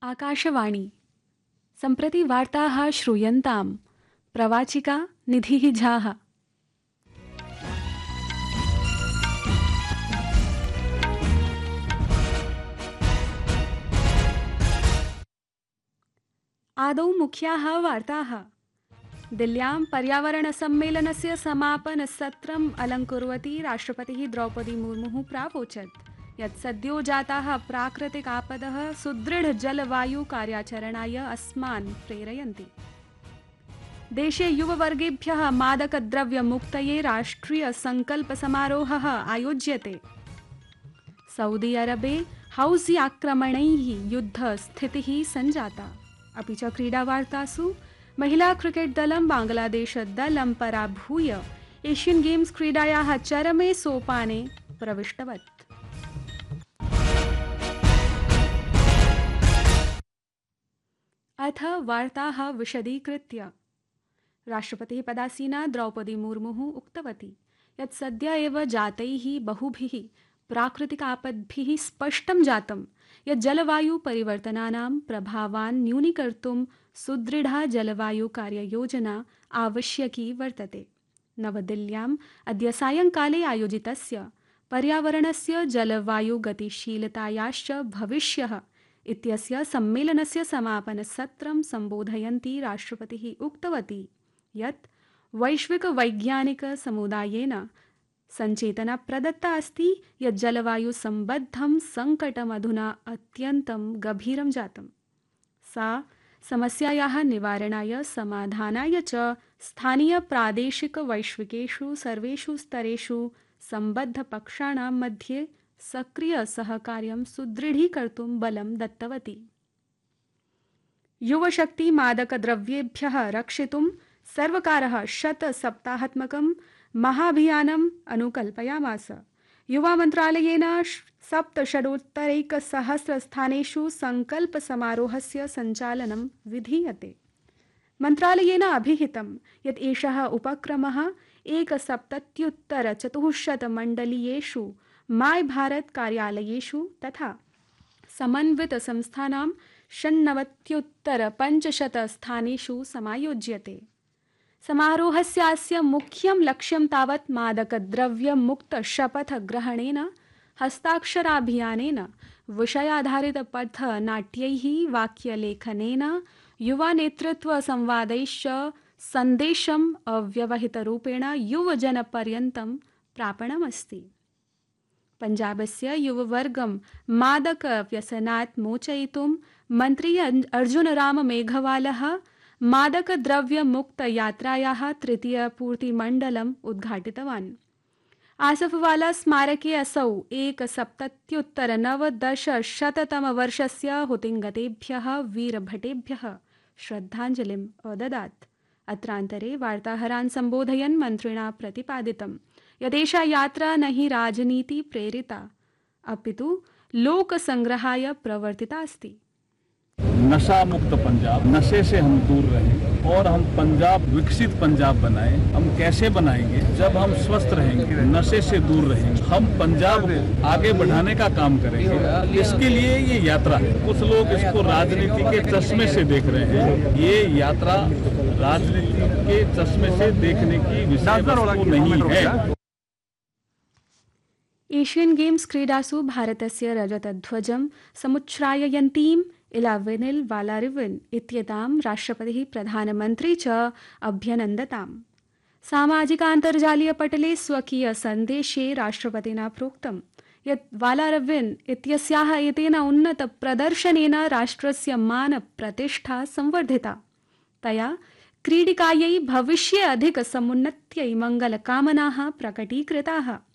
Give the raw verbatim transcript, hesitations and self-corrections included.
आकाशवाणी सम्प्रति वार्ताः श्रूयन्ताम्। प्रवाचिका निधिः झाः। आदौ मुख्याः वार्ताः। दिल्ल्यां पर्यावरणसम्मेलनस्य समापनसत्रम् अलङ्कुर्वती राष्ट्रपतिः द्रौपदी मुर्मुः प्रावोचत् यत् सद्यो जाताः प्राकृतिक आपदः सुदृढजलवायुकार्याचरणाय अस्मान् प्रेरयन्ति। देशे युववर्गेभ्यः मादकद्रव्यमुक्तये राष्ट्रियसङ्कल्पसमारोहः आयोज्यते। सऊदी अरबे हौज़ी आक्रमणैः युद्धस्थितिः सञ्जाता। अपि च क्रीडावार्तासु महिला क्रिकेट् दलं बाङ्ग्लादेशदलं पराभूय एशियन् गेम्स् क्रीडायाः चरमे सोपाने प्रविष्टवत्। अथ वार्ताः विशदीकृत्य। राष्ट्रपतिः पदासीना द्रौपदी मुर्मुः उक्तवती यत् सद्य एव जातैः बहुभिः प्राकृतिकापद्भिः स्पष्टं जातं यत् जलवायुपरिवर्तनानां प्रभावान् न्यूनीकर्तुं सुदृढा जलवायुकार्ययोजना आवश्यकी वर्तते। नवदिल्ल्याम् अद्य सायङ्काले आयोजितस्य पर्यावरणस्य जलवायुगतिशीलतायाश्च भविष्यः इत्यस्य सम्मेलनस्य समापनसत्रं सम्बोधयन्ती राष्ट्रपतिः उक्तवती यत् वैश्विकवैज्ञानिकसमुदायेन सञ्चेतना प्रदत्ता अस्ति यत् जलवायुसम्बद्धं सङ्कटमधुना अत्यन्तं गभीरं जातम्। सा समस्यायाः निवारणाय समाधानाय च स्थानीयप्रादेशिकवैश्विकेषु सर्वेषु स्तरेषु सम्बद्धपक्षाणां मध्ये सक्रियसहकार्यं सुदृढीकर्तुं बलं दत्तवती। युवशक्ति मादकद्रव्येभ्यः रक्षितुं सर्वकारः शतसप्ताहात्मकं महाभियानम् अनुकल्पयामास। युवामन्त्रालयेन सप्तषडोत्तरैकसहस्रस्थानेषु सङ्कल्पसमारोहस्य सञ्चालनं विधीयते। मन्त्रालयेन अभिहितं यत् एषः उपक्रमः एकसप्तत्युत्तरचतुश्शतमण्डलीयेषु माय भारत कार्यालयेषु तथा समन्वितसंस्थानां षण्णवत्युत्तरपञ्चशतस्थानेषु समायोज्यते। समारोहस्यास्य मुख्यं लक्ष्यं तावत् मादकद्रव्यमुक्तशपथग्रहणेन हस्ताक्षराभियानेन विषयाधारितपथनाट्यैः वाक्यलेखनेन युवानेतृत्वसंवादैश्च सन्देशम् अव्यवहितरूपेण युवजनपर्यन्तं प्रापणमस्ति। पञ्जाबस्य युववर्गं मादकव्यसनात् मोचयितुं मन्त्री अर्जुनराम मेघवालः मादकद्रव्यमुक्तयात्रायाः तृतीयपूर्तिमण्डलम् उद्घाटितवान्। आसफवाला स्मारके असौ एकसप्तत्युत्तरनवदशशततमवर्षस्य हुतिङ्गतेभ्यः वीरभटेभ्यः श्रद्धाञ्जलिम् अददात्। अत्रान्तरे वार्ताहरान् सम्बोधयन् मन्त्रिणा प्रतिपादितं यदेषा यात्रा न हि राजनीति प्रेरिता अपितु लोकसंग्रहाय प्रवर्तिता अस्ति। नशा मुक्त पंजाब, नशे से हम दूर रहें और हम पंजाब विकसित पंजाब बनाएं। हम कैसे बनाएंगे? जब हम स्वस्थ रहेंगे, नशे से दूर रहेंगे, हम पंजाब को आगे बढ़ाने का काम करेंगे। इसके लिए ये यात्रा है। कुछ लोग इसको राजनीति के चश्मे से देख रहे हैं। ये यात्रा राजनीति के चश्मे से देखने की विषय वस्तु नहीं है। एशियन गेम्स क्रीडासु भारतस्य रजतध्वजं समुच्छ्राययन्तीं इलावेनिल वालारिवन् इत्येतां राष्ट्रपतिः प्रधानमन्त्री च अभ्यनन्दताम्। सामाजिकान्तर्जालीयपटले स्वकीयसन्देशे राष्ट्रपतिना प्रोक्तं यत् वालारिवन् इत्यस्याः एतेन उन्नतप्रदर्शनेन राष्ट्रस्य मानप्रतिष्ठा संवर्धिता। तया क्रीडिकायै भविष्ये अधिकसमुन्नत्यै मङ्गलकामनाः प्रकटीकृताः।